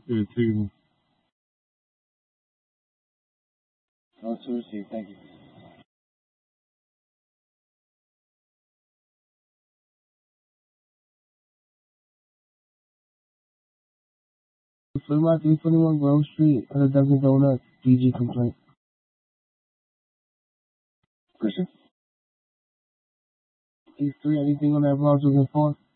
Good too. Also received. Thank you. Fremont 321 Grove Street at a Dunkin' Donuts. DG complaint. Christian? These three, anything on that Bronx looking for?